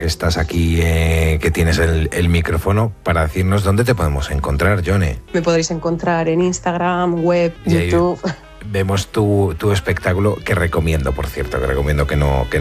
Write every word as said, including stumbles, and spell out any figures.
estás aquí, eh, que tienes el, el micrófono, para decirnos dónde te podemos encontrar, Yone. Me podréis encontrar en Instagram, web, Y YouTube. Vemos tu, tu espectáculo, que recomiendo, por cierto, que recomiendo que no, que